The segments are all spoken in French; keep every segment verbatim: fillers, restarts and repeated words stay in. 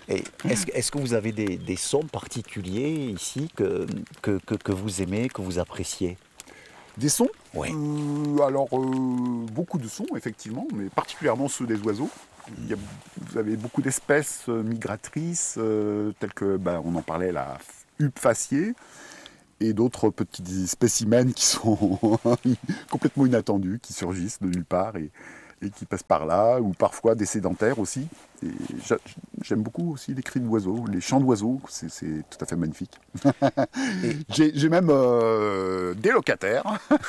Et est-ce, est-ce que vous avez des, des sons particuliers ici que, que, que, que vous aimez, que vous appréciez? Des sons Oui. euh, Alors, euh, beaucoup de sons, effectivement, mais particulièrement ceux des oiseaux. Il y a- vous avez beaucoup d'espèces euh, migratrices, euh, telles que, ben, on en parlait, la huppe faciée, et d'autres petits spécimens qui sont complètement inattendus, qui surgissent de nulle part et, et qui passent par là, ou parfois des sédentaires aussi. Et j'a- j'aime beaucoup aussi les cris d'oiseaux, les chants d'oiseaux, c'est c'est tout à fait magnifique. Et, J'ai j'ai même euh, des locataires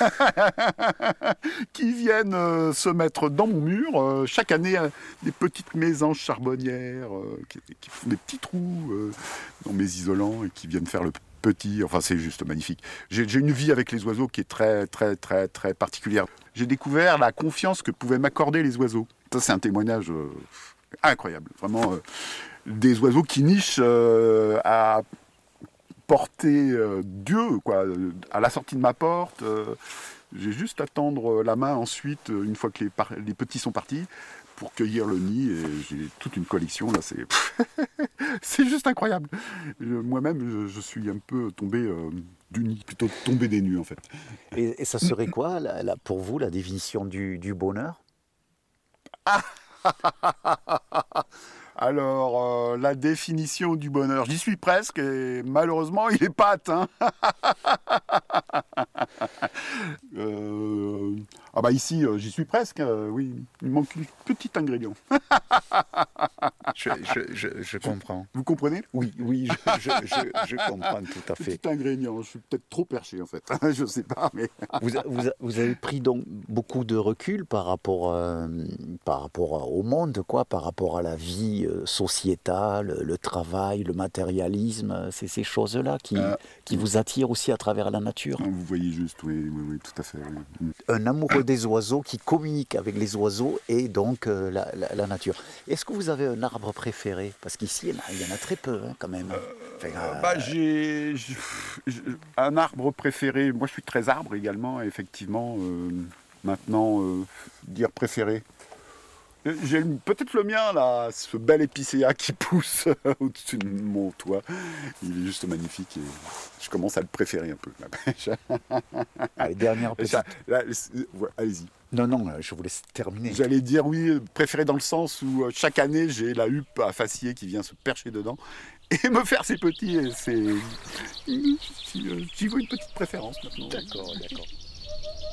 qui viennent euh, se mettre dans mon mur euh, chaque année, euh, des petites mésanges charbonnières euh, qui, qui font des petits trous euh, dans mes isolants et qui viennent faire le petit. Enfin, c'est juste magnifique. J'ai j'ai une vie avec les oiseaux qui est très, très, très, très particulière. J'ai découvert la confiance que pouvaient m'accorder les oiseaux. Ça, c'est un témoignage euh, incroyable. Vraiment, euh, des oiseaux qui nichent euh, à porter euh, Dieu, quoi, à la sortie de ma porte. Euh, j'ai juste à tendre la main ensuite, euh, une fois que les, par- les petits sont partis, pour cueillir le nid. Et j'ai toute une collection, là, c'est, c'est juste incroyable. Je- Moi-même, je, je suis un peu tombé euh, du nid, plutôt tombé des nues, en fait. et, et ça serait quoi, la- la- pour vous, la définition du, du bonheur? Alors, euh, la définition du bonheur, j'y suis presque, et malheureusement, il n'est pas atteint. Euh, Ah bah ici, euh, j'y suis presque, euh, oui. Il me manque un petit ingrédient. Je, je, je, je comprends. Vous comprenez? Oui, oui, je, je, je, je comprends tout à fait. Petit ingrédient, je suis peut-être trop perché en fait. Je sais pas, mais... Vous, a- vous, a- vous avez pris donc beaucoup de recul par rapport, euh, par rapport au monde, quoi, par rapport à la vie euh, sociétale, le travail, le matérialisme, euh, c'est ces choses-là qui, Euh, qui vous attirent aussi à travers la nature. Vous voyez juste, oui, oui, oui, tout à fait. Oui. Un amoureux des oiseaux qui communique avec les oiseaux et donc euh, la, la- la nature. Est-ce que vous avez un arbre préféré? Parce qu'ici, il y en a, il y en a très peu, hein, quand même. Enfin, Euh, euh, bah, j'ai j'ai- j'ai un arbre préféré. Moi, je suis très arbre également, effectivement. euh, maintenant, euh, dire préféré. J'ai le- peut-être le mien, là, ce bel épicéa qui pousse au-dessus de mon toit. Il est juste magnifique et je commence à le préférer un peu. allez, dernière petite. Ça- là, c'est- ouais, allez-y. Non, non, euh, je vous laisse terminer. J'allais dire oui, préféré dans le sens où euh, chaque année, j'ai la huppe à facier qui vient se percher dedans et me faire ses petits. Et c'est... J'y vois une petite préférence maintenant. D'accord, d'accord.